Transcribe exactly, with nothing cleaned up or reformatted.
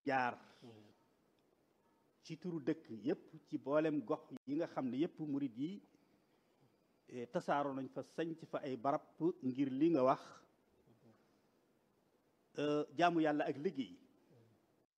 jaar ci turu dëkk yépp ci boolem gox yi nga xam ne yépp murit yi tasaaroo nañ fa sañc fa ay barab ngir li nga wax jaamu yàlla ak liggéey